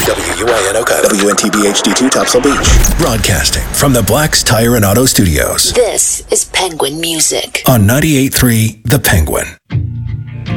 WUIN-Oka, WNTB HD2 Topsail Beach. Broadcasting from the Black's Tire and Auto Studios. This is Penguin Music On 98.3 The Penguin.